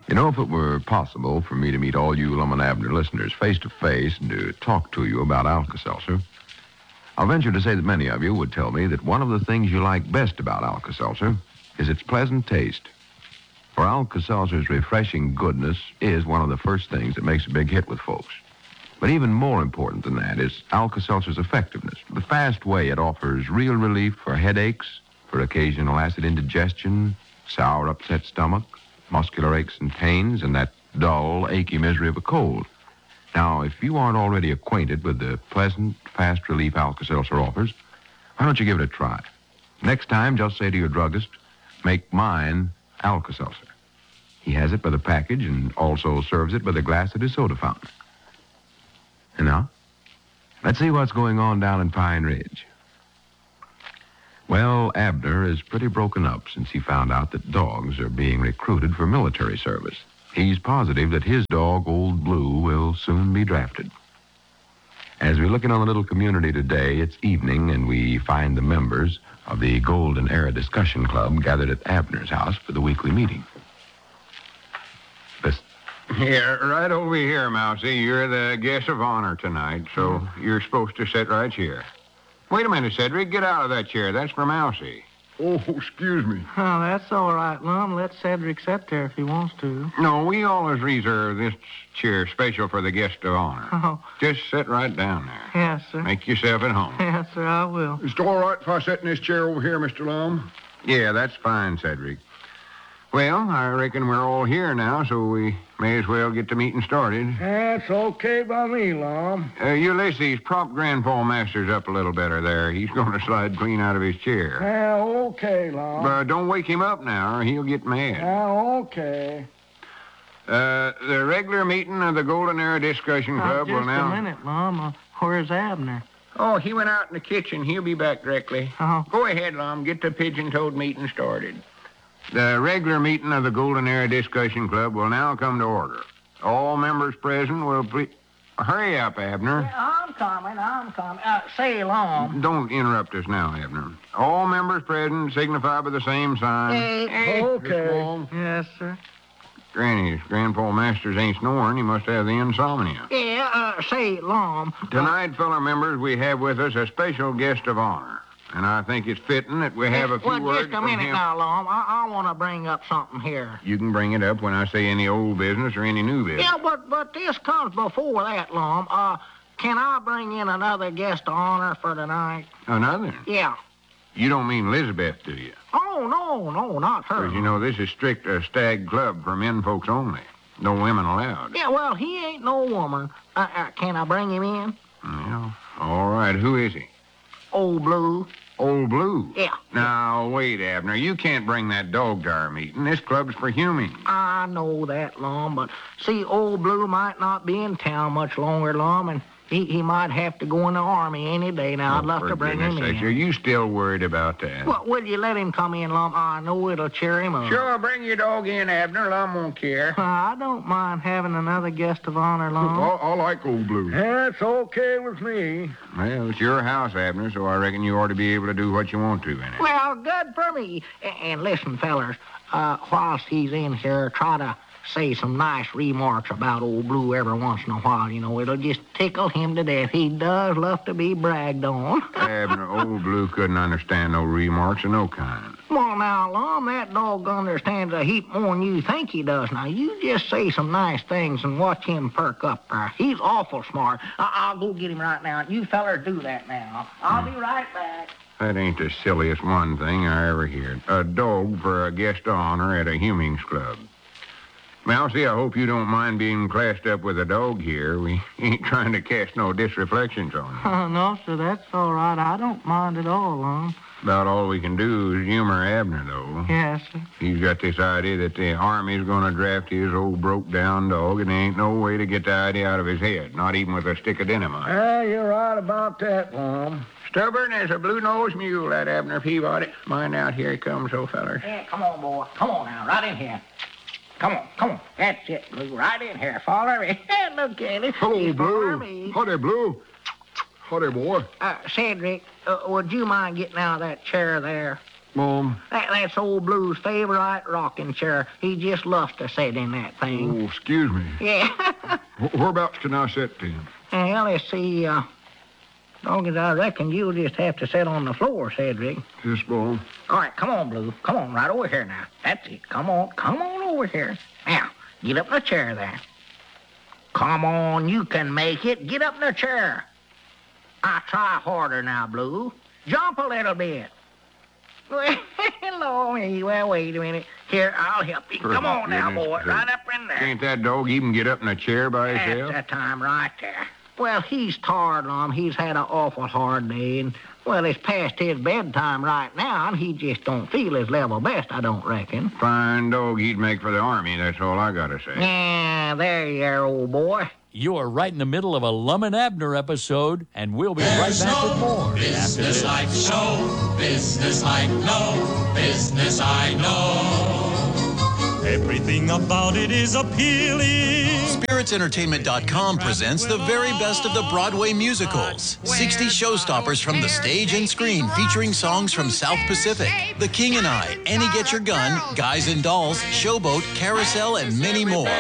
You know, if it were possible for me to meet all you Lum and Abner listeners face to face and to talk to you about Alka-Seltzer, I'll venture to say that many of you would tell me that one of the things you like best about Alka-Seltzer is its pleasant taste. For Alka-Seltzer's refreshing goodness is one of the first things that makes a big hit with folks. But even more important than that is Alka-Seltzer's effectiveness, the fast way it offers real relief for headaches, for occasional acid indigestion, sour upset stomach, muscular aches and pains, and that dull, achy misery of a cold. Now, if you aren't already acquainted with the pleasant, fast relief Alka-Seltzer offers, why don't you give it a try? Next time, just say to your druggist, make mine Alka-Seltzer. He has it by the package and also serves it by the glass at his soda fountain. And now, let's see what's going on down in Pine Ridge. Well, Abner is pretty broken up since he found out that dogs are being recruited for military service. He's positive that his dog, Old Blue, will soon be drafted. As we look in on the little community today, it's evening, and we find the members of the Golden Era Discussion Club gathered at Abner's house for the weekly meeting. Listen. Yeah, right over here, Mousy. You're the guest of honor tonight, so you're supposed to sit right here. Wait a minute, Cedric. Get out of that chair. That's for Mousy. Oh, excuse me. Oh, that's all right, Lum. Let Cedric sit there if he wants to. No, we always reserve this chair special for the guest of honor. Oh. Just sit right down there. Yes, sir. Make yourself at home. Yes, sir, I will. Is it all right if I sit in this chair over here, Mr. Lum? Yeah, that's fine, Cedric. Well, I reckon we're all here now, so we may as well get the meeting started. That's okay by me, Lum. Ulysses, prop Grandpa Masters up a little better there. He's going to slide clean out of his chair. Okay, Lum. But don't wake him up now, or he'll get mad. Okay. The regular meeting of the Golden Era Discussion Club will now... Just a minute, Lum. Where's Abner? Oh, he went out in the kitchen. He'll be back directly. Oh. Go ahead, Lum. Get the pigeon-toed meeting started. The regular meeting of the Golden Era Discussion Club will now come to order. All members present will please... Hurry up, Abner. Yeah, I'm coming. Say, Lum. Don't interrupt us now, Abner. All members present signify by the same sign. Hey, Mr. Small. Yes, sir. Granny, if Grandpa Masters ain't snoring, he must have the insomnia. Yeah, say, Lum. Tonight, fellow members, we have with us a special guest of honor. And I think it's fitting that we have a few words just a from minute him. now, Lum. I want to bring up something here. You can bring it up when I say any old business or any new business. Yeah, but this comes before that, Lum. Can I bring in another guest of honor for tonight? Another? Yeah. You don't mean Elizabeth, do you? Oh, no, not her. Because, you know, this is strict a stag club for men folks only. No women allowed. Yeah, well, he ain't no woman. Can I bring him in? Yeah. All right, who is he? Old Blue. Old Blue? Yeah. Now, wait, Abner. You can't bring that dog to our meeting. This club's for humans. I know that, Lum, but see, Old Blue might not be in town much longer, Lum, and he might have to go in the Army any day. Now, I'd love to bring him in. Are you still worried about that? Well, will you let him come in, Lum? I know it'll cheer him up. Sure, bring your dog in, Abner. Lum won't care. I don't mind having another guest of honor, Lum. I like Old Blue. That's okay with me. Well, it's your house, Abner, so I reckon you ought to be able to do what you want to in it. Well, good for me. And listen, fellers, whilst he's in here, try to say some nice remarks about Old Blue every once in a while. You know, it'll just tickle him to death. He does love to be bragged on. Abner, Old Blue couldn't understand no remarks of no kind. Well, now, Lum, that dog understands a heap more than you think he does. Now, you just say some nice things and watch him perk up there. He's awful smart. I'll go get him right now. You fellers do that now. I'll be right back. That ain't the silliest one thing I ever heard. A dog for a guest of honor at a humings club. Mousy, I hope you don't mind being classed up with a dog here. We ain't trying to cast no disreflections on you. No, sir, that's all right. I don't mind at all, Lum. About all we can do is humor Abner, though. Yes, sir. He's got this idea that the Army's going to draft his old broke-down dog, and there ain't no way to get the idea out of his head, not even with a stick of dynamite. You're right about that, Lum. Stubborn as a blue-nosed mule, that Abner Peabody. Mind out, here he comes, old feller. Yeah, come on, boy. Come on now, right in here. Come on. That's it, Blue. Right in here. Follow me. Look at it. Hello, He's Blue. for me. Howdy, Blue. Howdy, boy. Cedric, would you mind getting out of that chair there? Mom. That's old Blue's favorite rocking chair. He just loves to sit in that thing. Oh, excuse me. Yeah. Whereabouts can I sit then? Well, let's see. Doggies, I reckon you'll just have to sit on the floor, Cedric. Yes, Mom. All right, come on, Blue. Come on, right over here now. That's it. Come on over here. Now, get up in the chair there. Come on, you can make it. Get up in the chair. I try harder now, Blue. Jump a little bit. Hello, well, wait a minute. Here, I'll help you. Come on now, boy. Right up in there. Can't that dog even get up in a chair by That's himself? the time right there. Well, he's tired, Lum. He's had an awful hard day, and, well, it's past his bedtime right now, and he just don't feel his level best, I don't reckon. Fine dog he'd make for the Army, that's all I gotta say. Yeah, there you are, old boy. You are right in the middle of a Lum and Abner episode, and we'll be right back with more. Business like show, business like no, business I know. Everything about it is appealing. SpiritsEntertainment.com presents the very best of the Broadway musicals. 60 showstoppers from the stage and screen featuring songs from South Pacific, The King and I, Annie Get Your Gun, Guys and Dolls, Showboat, Carousel, and many more.